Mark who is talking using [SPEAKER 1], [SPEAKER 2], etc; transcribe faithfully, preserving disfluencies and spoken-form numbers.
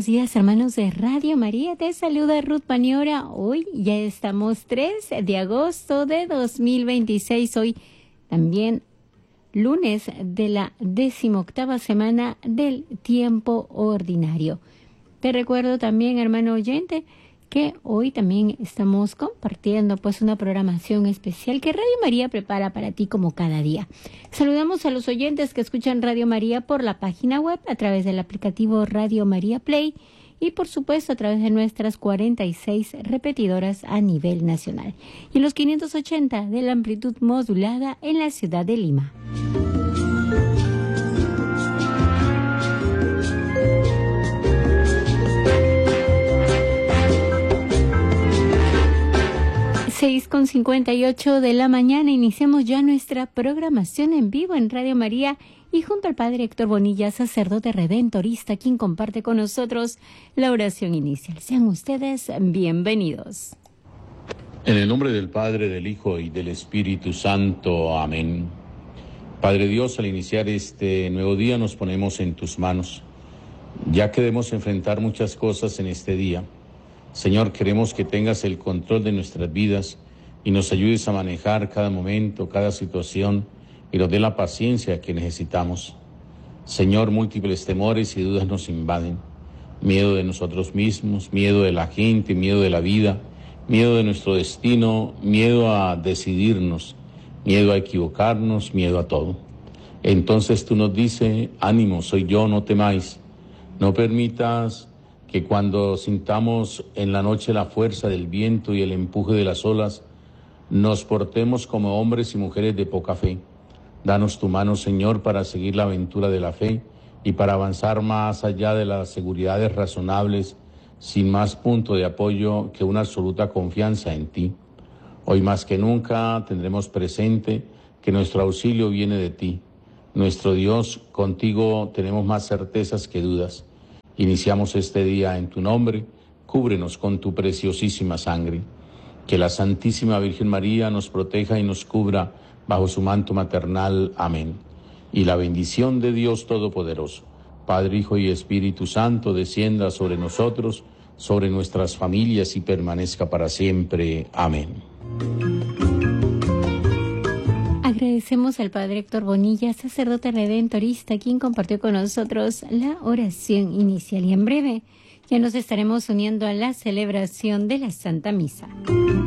[SPEAKER 1] buenos días, hermanos de Radio María. Te saluda Ruth Paniora. Hoy ya estamos tres de agosto de dos mil veintiséis. Hoy también lunes de la decimoctava semana del tiempo ordinario. Te recuerdo también, hermano oyente, que hoy también estamos compartiendo pues una programación especial que Radio María prepara para ti como cada día. Saludamos a los oyentes que escuchan Radio María por la página web a través del aplicativo Radio María Play y por supuesto a través de nuestras cuarenta y seis repetidoras a nivel nacional y los quinientos ochenta de la amplitud modulada en la ciudad de Lima. seis con cincuenta y ocho de la mañana iniciamos ya nuestra programación en vivo en Radio María y junto al Padre Héctor Bonilla, sacerdote redentorista, quien comparte con nosotros la oración inicial. Sean ustedes bienvenidos.
[SPEAKER 2] En el nombre del Padre, del Hijo y del Espíritu Santo. Amén. Padre Dios, al iniciar este nuevo día nos ponemos en tus manos, ya que debemos enfrentar muchas cosas en este día. Señor, queremos que tengas el control de nuestras vidas y nos ayudes a manejar cada momento, cada situación y nos dé la paciencia que necesitamos. Señor, múltiples temores y dudas nos invaden. Miedo de nosotros mismos, miedo de la gente, miedo de la vida, miedo de nuestro destino, miedo a decidirnos, miedo a equivocarnos, miedo a todo. Entonces tú nos dices, ánimo, soy yo, no temáis. No permitas que cuando sintamos en la noche la fuerza del viento y el empuje de las olas, nos portemos como hombres y mujeres de poca fe. Danos tu mano, Señor, para seguir la aventura de la fe y para avanzar más allá de las seguridades razonables, sin más punto de apoyo que una absoluta confianza en ti. Hoy más que nunca tendremos presente que nuestro auxilio viene de ti. Nuestro Dios, contigo tenemos más certezas que dudas. Iniciamos este día en tu nombre, cúbrenos con tu preciosísima sangre. Que la Santísima Virgen María nos proteja y nos cubra bajo su manto maternal. Amén. Y la bendición de Dios Todopoderoso, Padre, Hijo y Espíritu Santo, descienda sobre nosotros, sobre nuestras familias y permanezca para siempre. Amén.
[SPEAKER 1] Agradecemos al Padre Héctor Bonilla, sacerdote redentorista, quien compartió con nosotros la oración inicial. Y en breve ya nos estaremos uniendo a la celebración de la Santa Misa.